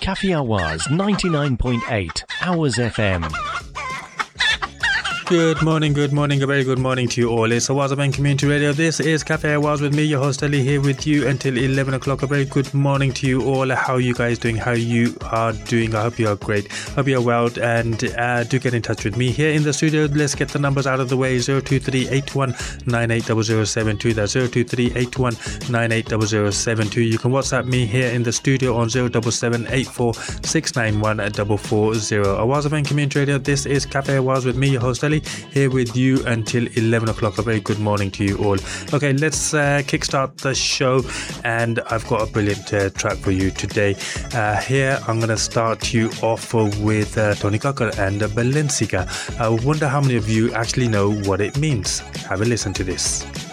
Cafe Awaz 99.8 Hours FM. Good morning, a very good morning to you all. It's Awaz FM Community Radio. This is Cafe Awaz with me, your host Ali, here with you until 11 o'clock. A very good morning to you all. How are you guys doing? How you are doing? I hope you are great. Hope you are well, and do get in touch with me here in the studio. Let's get the numbers out of the way. 02381980072. That's 02381980072. You can WhatsApp me here in the studio on 07784691440. Awaz FM Community Radio. This is Cafe Awaz with me, your host Ali, here with you until 11 o'clock. A very good morning to you all. Okay, let's kickstart the show, and I've got a brilliant track for you today. Here I'm going to start you off with Tony Cocker and Balenciaga. I wonder how many of you actually know what it means. Have a listen to this.